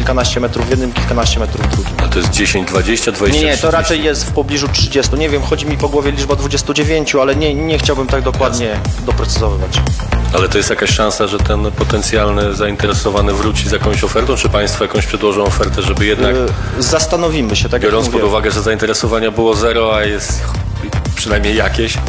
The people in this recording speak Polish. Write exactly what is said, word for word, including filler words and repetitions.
kilkanaście metrów w jednym, kilkanaście metrów w drugim. A to jest dziesięć, dwadzieścia, dwadzieścia, Nie, nie, to trzydzieści? raczej jest w pobliżu trzydziestu. Nie wiem, chodzi mi po głowie liczba dwudziestu dziewięciu, ale nie, nie chciałbym tak dokładnie doprecyzowywać. Ale to jest jakaś szansa, że ten potencjalny zainteresowany wróci z jakąś ofertą, czy państwo jakąś przedłożą ofertę, żeby jednak, Yy, Zastanowimy się, tak biorąc jak pod mówię. uwagę, że zainteresowania było zero, a jest przynajmniej jakieś?